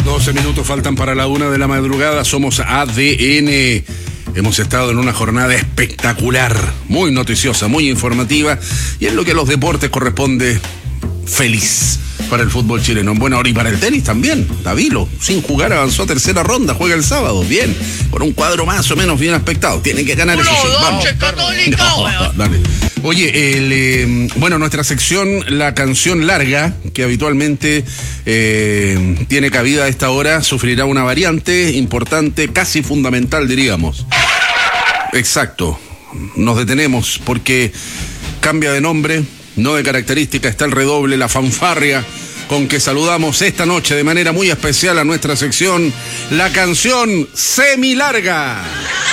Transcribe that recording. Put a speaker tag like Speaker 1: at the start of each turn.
Speaker 1: 12 minutos faltan para la 1 de la madrugada. Somos ADN. Hemos estado en una jornada espectacular, muy noticiosa, muy informativa, y en lo que a los deportes corresponde, feliz para el fútbol chileno. En buena hora y para el tenis también. Davilo, sin jugar, avanzó a tercera ronda, juega el sábado, bien, con un cuadro más o menos bien aspectado. Tienen que ganar eso sí. Vamos. No, dale. Oye, nuestra sección, la canción larga, que habitualmente tiene cabida a esta hora, sufrirá una variante importante, casi fundamental, diríamos. Exacto. Nos detenemos porque cambia de nombre, no de característica. Está el redoble, la fanfarria con que saludamos esta noche de manera muy especial a nuestra sección, la canción semilarga.